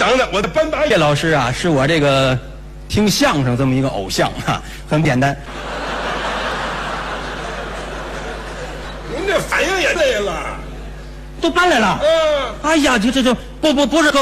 等等，我的班大叶老师啊，是我这个听相声这么一个偶像啊，很简单。 您这反应也对了。 都搬来了。哎呀，这不是